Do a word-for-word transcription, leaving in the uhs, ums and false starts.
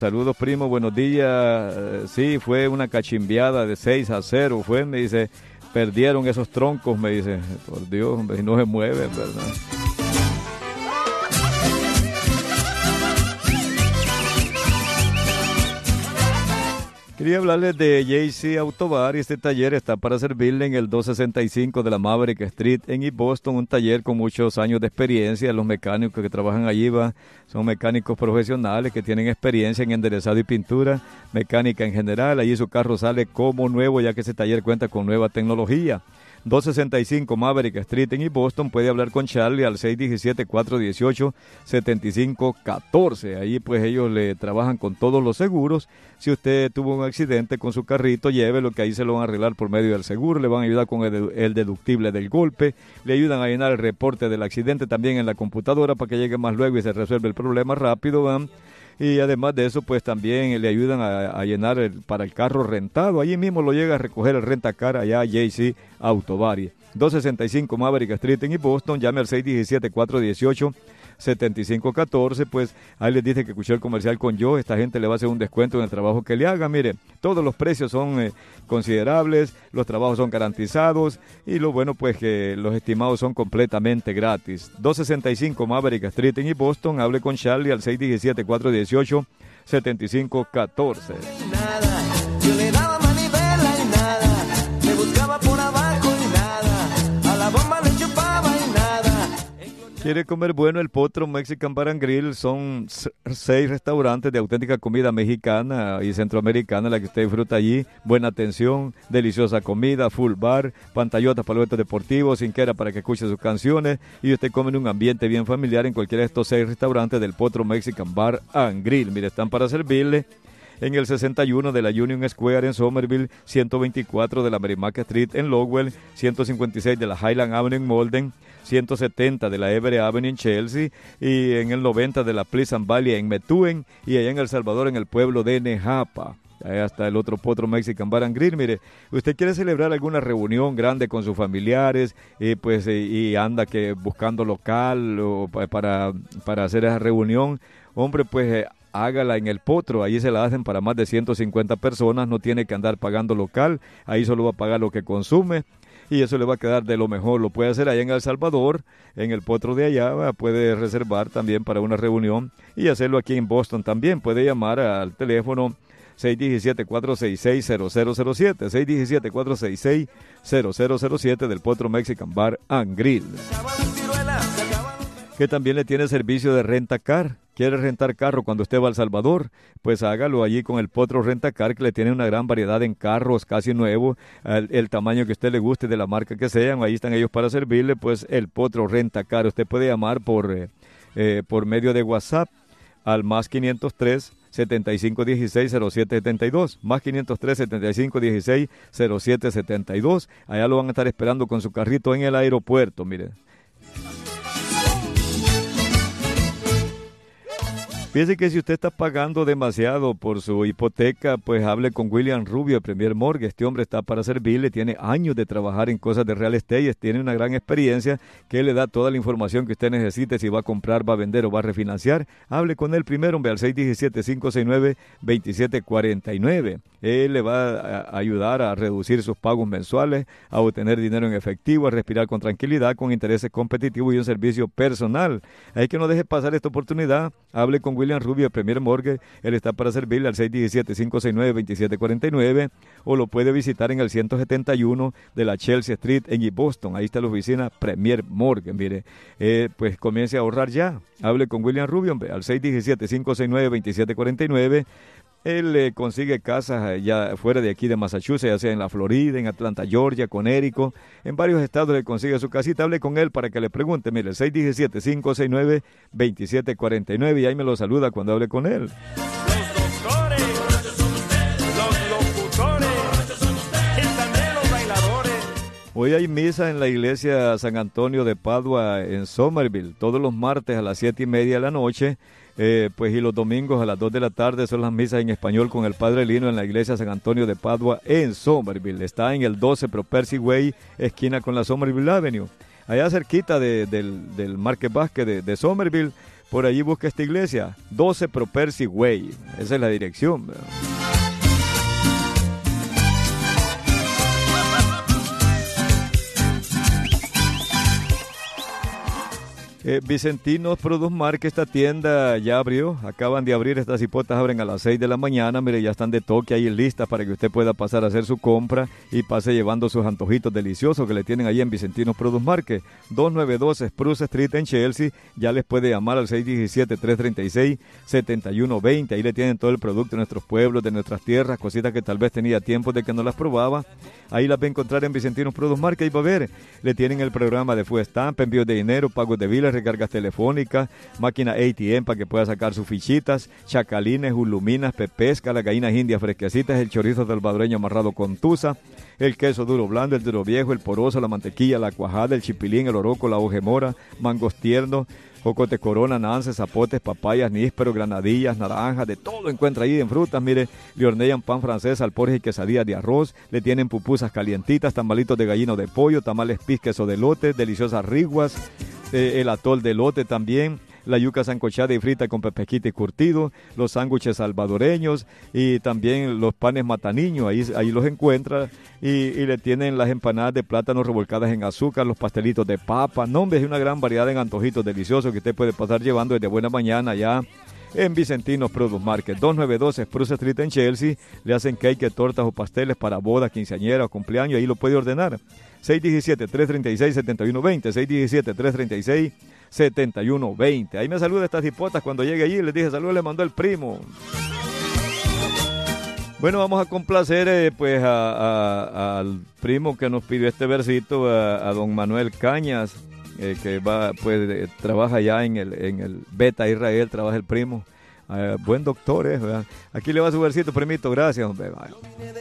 Saludos, primo, buenos días. Eh, sí, fue una cachimbiada de seis a cero, fue, me dice, perdieron esos troncos, me dice, por Dios, hombre, no se mueven, ¿verdad? Quería hablarles de J C Autobar y este taller está para servirle en el doscientos sesenta y cinco de la Maverick Street en East Boston, un taller con muchos años de experiencia. Los mecánicos que trabajan allí va, son mecánicos profesionales que tienen experiencia en enderezado y pintura, mecánica en general. Allí su carro sale como nuevo ya que ese taller cuenta con nueva tecnología. doscientos sesenta y cinco Maverick Street en East Boston. Puede hablar con Charlie al seis uno siete, cuatro uno ocho, siete cinco uno cuatro. Ahí pues ellos le trabajan con todos los seguros. Si usted tuvo un accidente con su carrito, llévelo, que ahí se lo van a arreglar por medio del seguro. Le van a ayudar con el, el deductible del golpe. Le ayudan a llenar el reporte del accidente también en la computadora para que llegue más luego y se resuelve el problema rápido, ¿verdad? Y además de eso, pues también le ayudan a, a llenar el, para el carro rentado. Allí mismo lo llega a recoger el rentacar allá a J C Autobari. doscientos sesenta y cinco Maverick Street en Boston. Llame al seis uno siete, cuatro uno ocho, siete cinco uno cuatro. Pues ahí les dice que escuchó el comercial con yo. Esta gente le va a hacer un descuento en el trabajo que le haga. Mire, todos los precios son eh, considerables, los trabajos son garantizados y lo bueno pues que los estimados son completamente gratis. doscientos sesenta y cinco Maverick Street en Boston. Hable con Charlie al seis uno siete, cuatro uno ocho, siete cinco uno cuatro. Yo le daba manivela y nada, me buscaba por abajo y nada, a la bomba le chupaba y nada. ¿Quiere comer bueno? El Potro Mexican Bar and Grill son seis restaurantes de auténtica comida mexicana y centroamericana, la que usted disfruta allí. Buena atención, deliciosa comida, full bar, pantallotas para los eventos deportivos, cinquera para que escuche sus canciones y usted come en un ambiente bien familiar en cualquiera de estos seis restaurantes del Potro Mexican Bar and Grill. Mire, están para servirle en el sesenta y uno de la Union Square en Somerville, ciento veinticuatro de la Merrimack Street en Lowell, ciento cincuenta y seis de la Highland Avenue en Malden, ciento setenta de la Everett Avenue en Chelsea y en el noventa de la Pleasant Valley en Methuen y allá en El Salvador en el pueblo de Nejapa. Ahí hasta el otro Potro Mexican Bar and Grill. Mire, usted quiere celebrar alguna reunión grande con sus familiares y pues y anda que buscando local o para, para hacer esa reunión, hombre, pues hágala en el Potro, ahí se la hacen para más de ciento cincuenta personas, no tiene que andar pagando local, ahí solo va a pagar lo que consume y eso le va a quedar de lo mejor. Lo puede hacer allá en El Salvador, en el Potro de allá, puede reservar también para una reunión y hacerlo aquí en Boston también. Puede llamar al teléfono seis uno siete, cuatro seis seis, cero cero cero siete, seis uno siete, cuatro seis seis, cero cero cero siete del Potro Mexican Bar and Grill, que también le tiene servicio de renta-car. ¿Quiere rentar carro cuando usted va a El Salvador? Pues hágalo allí con el Potro Rentacar, que le tiene una gran variedad en carros casi nuevos, el, el tamaño que a usted le guste, de la marca que sean, ahí están ellos para servirle, pues el Potro Rentacar. Usted puede llamar por, eh, eh, por medio de WhatsApp al más quinientos tres, setenta y cinco dieciséis, cero siete setenta y dos, más quinientos tres, setenta y cinco dieciséis, cero siete setenta y dos. Allá lo van a estar esperando con su carrito en el aeropuerto, mire. Fíjese que si usted está pagando demasiado por su hipoteca, pues hable con William Rubio, el Premier Mortgage. Este hombre está para servirle, tiene años de trabajar en cosas de real estate, tiene una gran experiencia que le da toda la información que usted necesite, si va a comprar, va a vender o va a refinanciar. Hable con él primero, hombre, al seis uno siete, cinco seis nueve, dos siete cuatro nueve. Él le va a ayudar a reducir sus pagos mensuales, a obtener dinero en efectivo, a respirar con tranquilidad, con intereses competitivos y un servicio personal. Hay que no deje pasar esta oportunidad. Hable con William Rubio, el Premier Mortgage. Él está para servirle al seis uno siete, cinco seis nueve, dos siete cuatro nueve o lo puede visitar en el ciento setenta y uno de la Chelsea Street en East Boston. Ahí está la oficina Premier Mortgage. Mire, eh, pues comience a ahorrar ya. Hable con William Rubio, hombre, al seis uno siete, cinco seis nueve, dos siete cuatro nueve. Él eh, consigue casas ya fuera de aquí de Massachusetts, ya sea en la Florida, en Atlanta, Georgia, Connecticut, en varios estados le consigue su casita. Hable con él para que le pregunte, mire, seis uno siete, cinco seis nueve, dos siete cuatro nueve y ahí me lo saluda cuando hable con él. Los doctores, los locutores, y también los bailadores. Hoy hay misa en la iglesia San Antonio de Padua en Somerville, todos los martes a las siete y media de la noche. Eh, pues y los domingos a las dos de la tarde son las misas en español con el Padre Lino en la iglesia San Antonio de Padua en Somerville. Está en el doce Pro Percy Way, esquina con la Somerville Avenue. Allá cerquita de, del, del Market Basket de, de Somerville, por allí busca esta iglesia, doce Propercy Way, esa es la dirección, ¿verdad? Eh, Vicentinos Produce Market, esta tienda ya abrió, acaban de abrir, estas hipotas abren a las seis de la mañana, mire, ya están de toque ahí listas para que usted pueda pasar a hacer su compra y pase llevando sus antojitos deliciosos que le tienen ahí en Vicentinos Produce Market, doscientos noventa y dos Spruce Street en Chelsea. Ya les puede llamar al seis uno siete, tres tres seis, siete uno dos cero, ahí le tienen todo el producto de nuestros pueblos, de nuestras tierras, cositas que tal vez tenía tiempo de que no las probaba, ahí las va a encontrar en Vicentinos Produce Market. Y va a ver, le tienen el programa de Food Stamp, envíos de dinero, pagos de biles, recargas telefónicas, máquina A T M para que pueda sacar sus fichitas, chacalines, uluminas, pepesca, las gallinas indias fresquecitas, el chorizo salvadoreño amarrado con tusa, el queso duro blando, el duro viejo, el poroso, la mantequilla, la cuajada, el chipilín, el oroco, la ojemora, mangos tiernos, cocote corona, nances, zapotes, papayas, nísperos, granadillas, naranjas, de todo encuentra ahí en frutas. Mire, le hornean pan francés, alporjes y quesadillas de arroz, le tienen pupusas calientitas, tamalitos de gallino de pollo, tamales pis, queso de lote, deliciosas riguas, eh, el atol de lote también, la yuca sancochada y frita con pepesquita y curtido, los sándwiches salvadoreños y también los panes mataniños, ahí, ahí los encuentra, y, y le tienen las empanadas de plátano revolcadas en azúcar, los pastelitos de papa, no, hombre, es una gran variedad en antojitos deliciosos que usted puede pasar llevando desde buena mañana ya en Vicentinos Produce Market, doscientos noventa y dos Spruce Street en Chelsea. Le hacen cake, tortas o pasteles para bodas, quinceañeras o cumpleaños, ahí lo puede ordenar. seis uno siete, tres tres seis, siete uno dos cero, seis uno siete, tres tres seis, siete uno dos cero. Ahí me saluda estas hipotas cuando llegue allí, les dije saludos, le mandó el primo. Bueno, vamos a complacer eh, pues a, a, al primo que nos pidió este versito, a, a don Manuel Cañas, eh, que va pues eh, trabaja ya en el, en el Beta Israel, trabaja el primo. Uh, buen doctor, eh, ¿verdad? Aquí le va su versito, primito, gracias, hombre. Vaya.